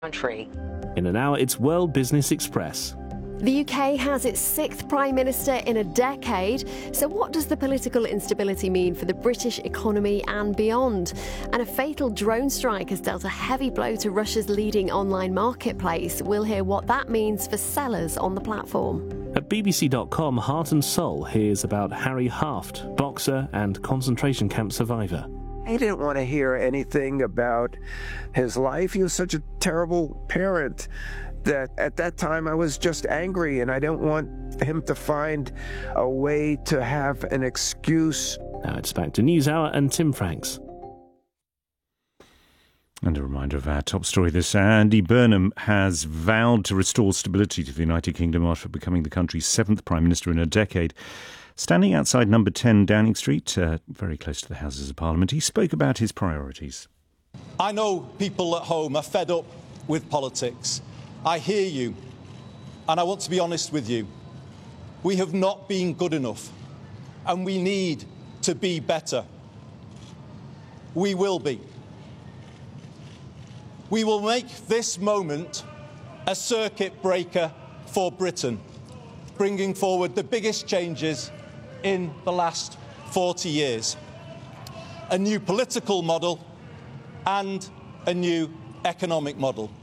country. In an hour, it's World Business Express. The UK has its sixth Prime Minister in a decade. So what does the political instability mean for the British economy and beyond? And a fatal drone strike has dealt a heavy blow to Russia's leading online marketplace. We'll hear what that means for sellers on the platform. At BBC.com, Heart and Soul hears about Harry Haft, boxer and concentration camp survivor. He didn't want to hear anything about his life. He was such a terrible parent that at that time I was just angry, and I don't want him to find a way to have an excuse. Now it's back to NewsHour and Tim Franks. And a reminder of our top story this hour. Andy Burnham has vowed to restore stability to the United Kingdom after becoming the country's seventh Prime Minister in a decade. Standing outside number 10 Downing Street, very close to the Houses of Parliament, he spoke about his priorities. I know people at home are fed up with politics. I hear you, and I want to be honest with you. We have not been good enough, and we need to be better. We will be. We will make this moment a circuit breaker for Britain, bringing forward the biggest changes in the last 40 years. A new political model and a new economic model.